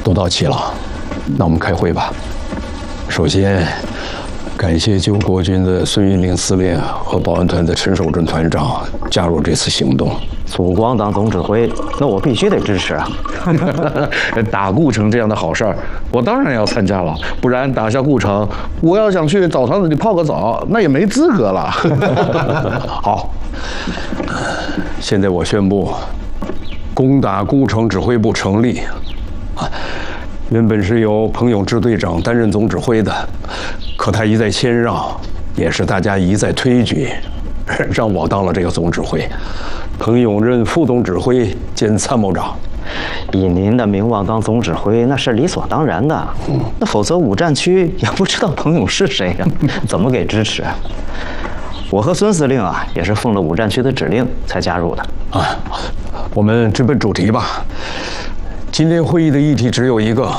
都到齐了，那我们开会吧。首先，感谢救国军的孙运令司令和保安团的陈守正团长加入这次行动。 祖光当总指挥，那我必须得支持啊！ 打顾城这样的好事儿，我当然要参加了。不然打下顾城，我要想去澡堂子里泡个澡，那也没资格了。 好，现在我宣布，攻打顾城指挥部成立。原本是由彭永支队长担任总指挥的，可他一再谦让，也是大家一再推举，让我当了这个总指挥。彭永任副总指挥兼参谋长。 以您的名望当总指挥，那是理所当然的。那否则五战区也不知道彭勇是谁呀，怎么给支持？我和孙司令啊，也是奉了五战区的指令才加入的。 我们直奔主题吧。今天会议的议题只有一个，